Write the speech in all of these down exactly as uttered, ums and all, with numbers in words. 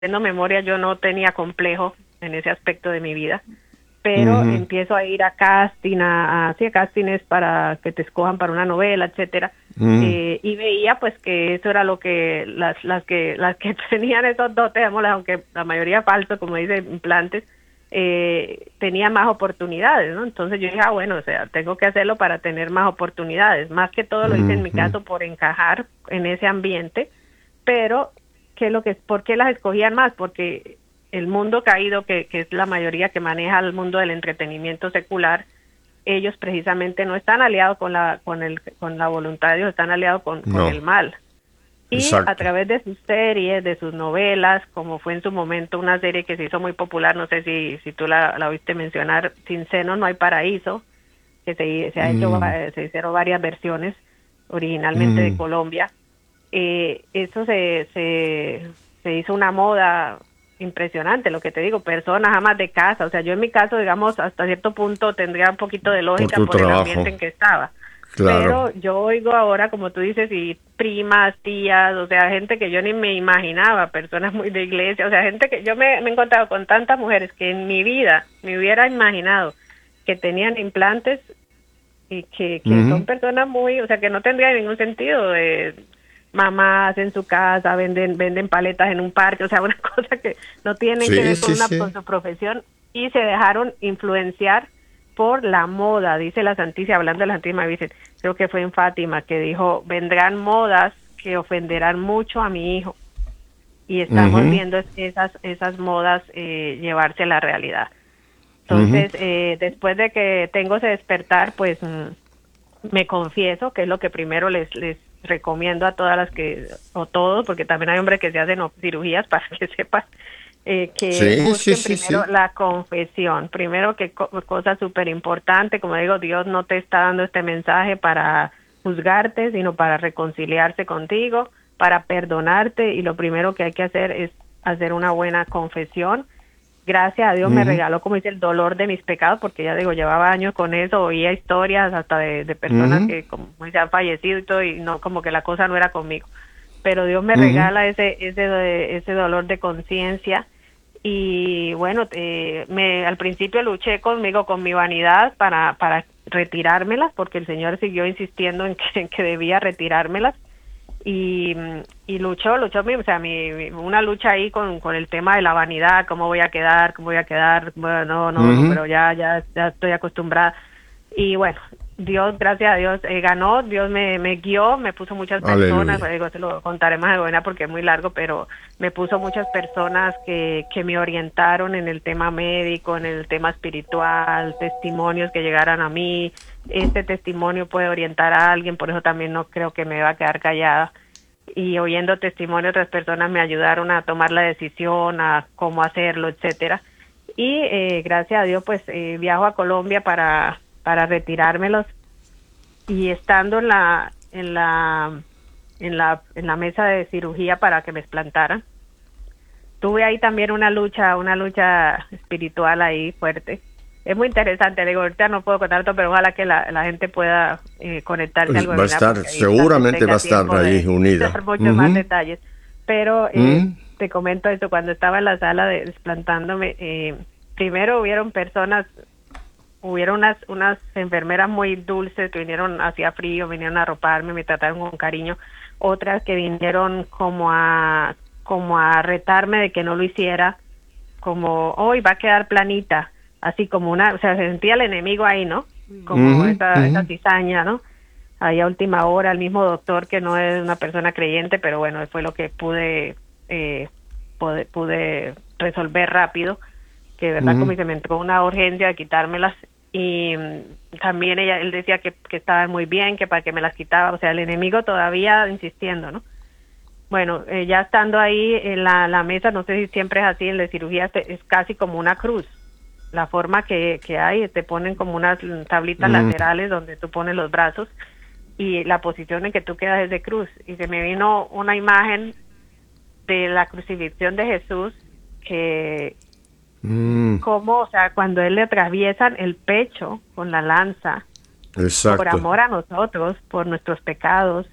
haciendo memoria, yo no tenía complejo en ese aspecto de mi vida, pero uh-huh. empiezo a ir a casting, a, a, sí, a castings para que te escojan para una novela, etcétera, uh-huh. eh, y veía pues que eso era lo que las las que las que tenían esos dotes, aunque la mayoría falso, como dice, implantes, eh, tenía más oportunidades, ¿no? Entonces yo dije, ah, bueno, o sea, tengo que hacerlo para tener más oportunidades. Más que todo lo hice uh-huh. en mi caso por encajar en ese ambiente, pero ¿qué es lo que, ¿por qué las escogían más? Porque el mundo caído, que, que es la mayoría que maneja el mundo del entretenimiento secular, ellos precisamente no están aliados con la con el con la voluntad de Dios, están aliados con, no. con el mal. Y Exacto. a través de sus series, de sus novelas, como fue en su momento una serie que se hizo muy popular, no sé si si tú la, la oíste mencionar, Sin Seno no hay paraíso, que se, se ha mm. hecho, se hicieron varias versiones, originalmente mm. de Colombia. Eh, eso se, se, se hizo una moda impresionante, lo que te digo, personas amas de casa, o sea, yo en mi caso, digamos, hasta cierto punto tendría un poquito de lógica por, por el ambiente en que estaba, claro. Pero yo oigo ahora, como tú dices, y primas, tías, o sea, gente que yo ni me imaginaba, personas muy de iglesia, o sea, gente que yo me, me he encontrado con tantas mujeres que en mi vida me hubiera imaginado que tenían implantes y que, que uh-huh. son personas muy, o sea, que no tendría ningún sentido de mamás en su casa, venden venden paletas en un parque, o sea, una cosa que no tienen sí, que ver con, sí, una, sí. con su profesión, y se dejaron influenciar por la moda, dice la Santísima, hablando de la Santísima Virgen, creo que fue en Fátima, que dijo, vendrán modas que ofenderán mucho a mi hijo, y estamos uh-huh. viendo esas esas modas eh, llevarse a la realidad. Entonces, uh-huh. eh, después de que tengo ese despertar, pues mm, me confieso, que es lo que primero les les recomiendo a todas las que, o todos, porque también hay hombres que se hacen cirugías, para que sepas, eh, que sí, busquen sí, primero sí. la confesión, primero que co- cosa súper importante, como digo, Dios no te está dando este mensaje para juzgarte, sino para reconciliarse contigo, para perdonarte, y lo primero que hay que hacer es hacer una buena confesión. Gracias a Dios uh-huh. me regaló, como dice, el dolor de mis pecados, porque ya digo, llevaba años con eso, oía historias hasta de, de personas uh-huh. que como se han fallecido y todo, y no, como que la cosa no era conmigo. Pero Dios me uh-huh. regala ese ese ese dolor de conciencia, y bueno, eh, me al principio luché conmigo, con mi vanidad, para para retirármelas, porque el Señor siguió insistiendo en que, en que debía retirármelas. Y, y luchó, luchó, o sea, mi, mi, una lucha ahí con, con el tema de la vanidad, cómo voy a quedar, cómo voy a quedar, bueno, no, no, uh-huh. no, pero ya, ya, ya estoy acostumbrada. Y bueno, Dios, gracias a Dios, eh, ganó, Dios me, me guió, me puso muchas personas, digo, se lo contaré más adelante porque es muy largo, pero me puso muchas personas que, que me orientaron en el tema médico, en el tema espiritual, testimonios que llegaran a mí. Este testimonio puede orientar a alguien, por eso también no creo que me va a quedar callada. Y oyendo testimonio, otras personas me ayudaron a tomar la decisión, a cómo hacerlo, etcétera. Y eh, gracias a Dios, pues eh, viajo a Colombia para para retirármelos, y estando en la en la en la en la mesa de cirugía para que me explantaran, tuve ahí también una lucha, una lucha espiritual ahí fuerte. Es muy interesante, digo, ahorita no puedo contar todo, pero ojalá que la, la gente pueda eh, conectarse pues al va a estar, seguramente va a estar ahí unida. Dar muchos uh-huh. más detalles, pero eh, uh-huh. te comento esto, cuando estaba en la sala de desplantándome, eh, primero hubieron personas, hubieron unas unas enfermeras muy dulces que vinieron, hacía frío, vinieron a arroparme, me trataron con cariño, otras que vinieron como a como a retarme de que no lo hiciera, como, hoy oh, va a quedar planita, así como una, o sea, se sentía el enemigo ahí, ¿no? Como uh-huh, esa, uh-huh. esa cizaña, ¿no? Ahí a última hora, el mismo doctor, que no es una persona creyente, pero bueno, fue lo que pude, eh, pude, pude resolver rápido, que de verdad uh-huh. como se me entró una urgencia de quitármelas, y um, también ella, él decía que, que estaban muy bien, que para que me las quitaba, o sea, el enemigo todavía insistiendo, ¿no? Bueno, eh, ya estando ahí en la, la mesa, no sé si siempre es así, en la cirugía te, es casi como una cruz, la forma que, que hay, te ponen como unas tablitas uh-huh. laterales donde tú pones los brazos, y la posición en que tú quedas es de cruz, y se me vino una imagen de la crucifixión de Jesús, que mm. como, o sea, cuando él le atraviesan el pecho con la lanza, exacto. por amor a nosotros, por nuestros pecados,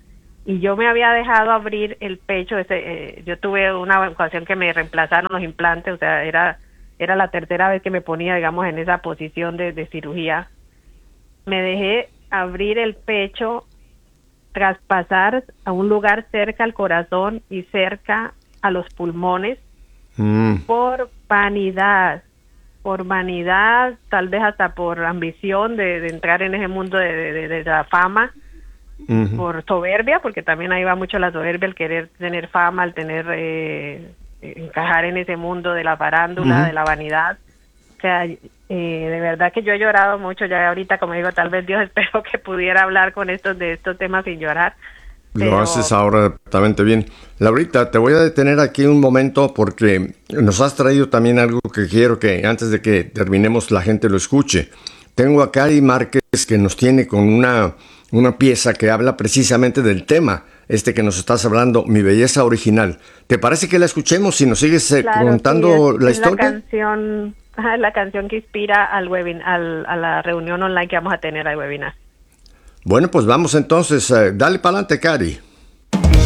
y yo me había dejado abrir el pecho. Ese, eh, yo tuve una ocasión que me reemplazaron los implantes, o sea, era, era la tercera vez que me ponía, digamos, en esa posición de, de cirugía. Me dejé abrir el pecho, traspasar a un lugar cerca al corazón y cerca a los pulmones, mm. por vanidad, por vanidad, tal vez hasta por ambición de, de entrar en ese mundo de, de, de la fama, uh-huh. por soberbia, porque también ahí va mucho la soberbia, el querer tener fama, el tener, eh, encajar en ese mundo de la farándula, uh-huh. de la vanidad. O sea, eh, de verdad que yo he llorado mucho, ya ahorita, como digo, tal vez Dios, espero que pudiera hablar con estos de estos temas sin llorar. Pero... Lo haces ahora perfectamente bien. Laurita, te voy a detener aquí un momento porque nos has traído también algo que quiero que antes de que terminemos la gente lo escuche. Tengo a Cari Márquez que nos tiene con una, una pieza que habla precisamente del tema este que nos estás hablando, Mi Belleza Original. ¿Te parece que la escuchemos si nos sigues eh, claro, contando sí, es, la es historia? La canción, la canción que inspira al webin, al, a la reunión online que vamos a tener al webinar. Bueno, pues vamos entonces. Eh, dale para adelante, Cari.